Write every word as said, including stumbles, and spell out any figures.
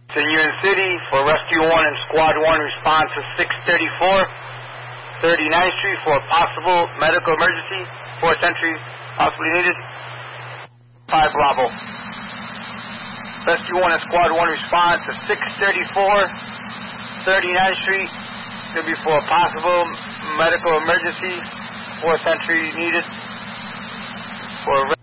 To Union City for Rescue one and Squad one, response to six thirty-four thirty-ninth Street for a possible medical emergency. fourth entry possibly needed. five Bravo. Rescue one and Squad one, response to six thirty-four thirty-ninth Street. Could be for a possible medical emergency. fourth entry needed. For